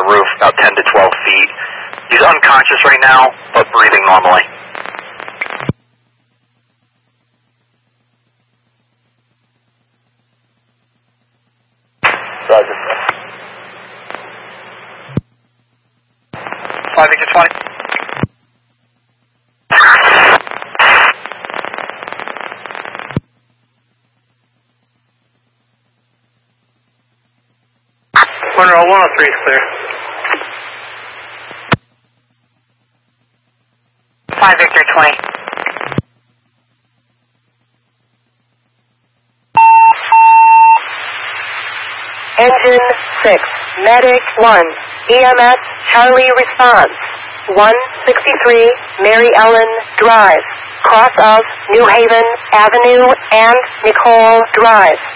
roof, about 10 to 12 feet. He's unconscious right now, but breathing normally. Roger. 5 Victor 20. Corner 103 is clear. 5 Victor 20. Engine 6, Medic 1, EMS Charlie response, 163 Mary Ellen Drive, cross of New Haven Avenue and Nicole Drive.